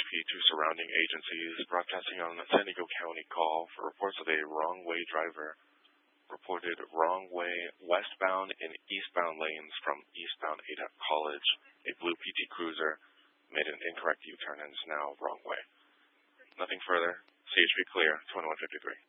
to surrounding agencies, broadcasting on San Diego County call for reports of a wrong-way driver reported wrong way westbound and eastbound lanes from eastbound ADAP College. A blue PT Cruiser made an incorrect U-turn and is now wrong way. Nothing further. CHP clear, 2153.